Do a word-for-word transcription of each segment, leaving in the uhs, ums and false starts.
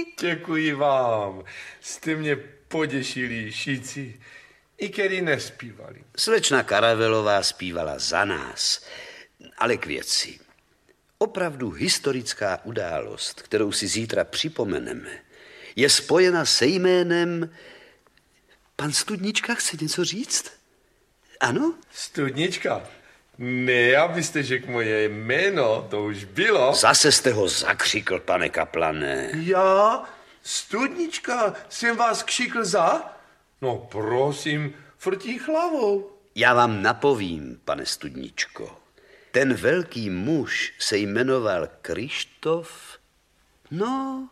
Děkuji vám. Jste mě poděšili, šíci, i který nespívali. Slečna Karavelová zpívala za nás, ale k věci. Opravdu historická událost, kterou si zítra připomeneme, je spojena se jménem... Pan Studnička chce něco říct? Ano? Studnička? Ne, abyste řekl moje jméno, to už bylo. Zase jste ho zakřikl, pane kaplane. Já? Studnička, jsem vás křikl za? No prosím, frtí hlavou. Já vám napovím, pane Studničko. Ten velký muž se jmenoval Krištof. No,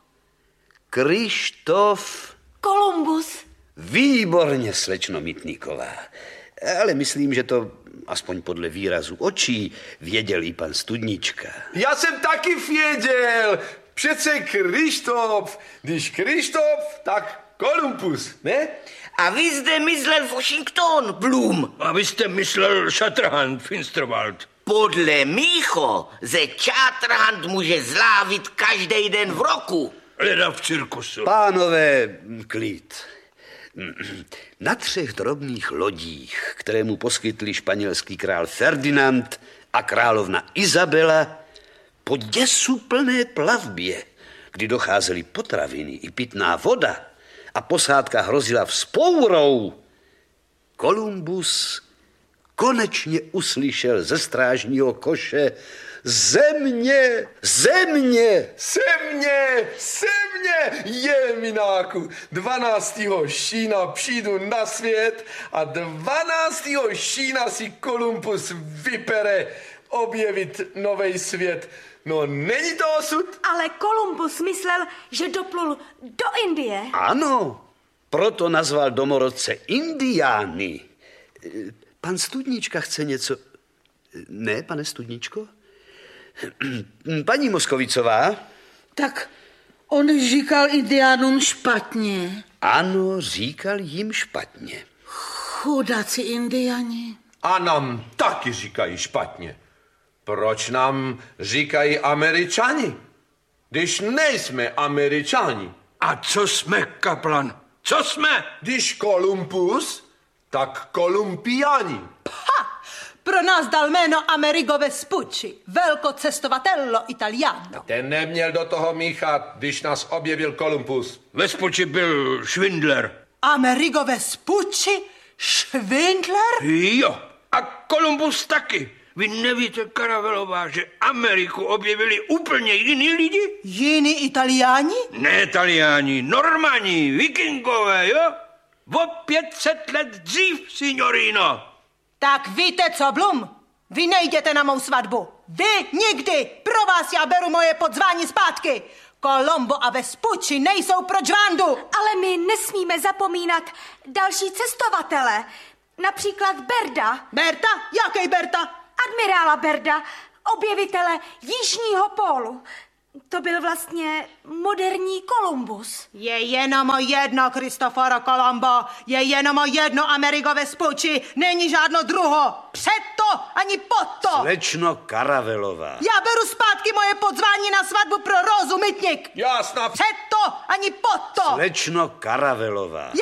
Krištof... Kolumbus. Výborně, slečno Mytníková. Ale myslím, že to, aspoň podle výrazu očí, věděl i pan Studnička. Já jsem taky věděl. Přece Krištof. Když Krištof, tak Kolumbus, ne? A vy zde myslel Washington, Blum. A vy jste myslel Shatterhand, Finsterwald. Podle mýho ze Shatterhand může zlávit každý den v roku. Leda v cirkusu. Pánové, klid. Na třech drobných lodích, které mu poskytli španělský král Ferdinand a královna Izabela, po děsuplné plavbě, kdy docházely potraviny i pitná voda a posádka hrozila vzpourou, Kolumbus konečně uslyšel ze strážního koše: Země, země! Země, země, je mináku. dvanáctého šína přijdu na svět a dvanáctého šína si Kolumbus vypere objevit nový svět. No, není to osud? Ale Kolumbus myslel, že doplul do Indie. Ano, proto nazval domorodce Indiány. Pan Studnička chce něco... Ne, pane Studničko? Paní Moskovicová? Tak on říkal Indiánům špatně. Ano, říkal jim špatně. Chudáci Indiani. A nám taky říkají špatně. Proč nám říkají Američani, když nejsme Američani? A co jsme, kaplan? Co jsme? Když Kolumbus, tak Kolumbiani. Ha! Pro nás dal jméno Amerigo Vespucci, velkocestovatello italiano. Ten neměl do toho míchat, když nás objevil Kolumbus. Vespucci byl švindler. Amerigo Vespucci? Švindler? Jo, a Kolumbus taky. Vy nevíte, Karavelová, že Ameriku objevili úplně jiní lidi? Jiní Italiáni? Ne Italiáni, Normani, Vikingové, jo? O pět set let dřív, signorino. Tak víte co, Blum? Vy nejděte na mou svatbu. Vy nikdy. Pro vás já beru moje podzvání zpátky. Colombo a Vespucci nejsou pro Džvandu. Ale my nesmíme zapomínat další cestovatele. Například Berda. Berta? Jaký Berta? Admirála Berda, objevitele Jižního pólu. To byl vlastně moderní Kolumbus. Je jenom jedno Cristoforo Colombo, je jenom jedno Amerigo Vespucci, není žádno druho. Před to ani pod to. Slečno Karavelová. Já beru zpátky moje podzvání na svatbu pro Rózu Mytník. Jasná. Před to ani pod to. Slečno Karavelová.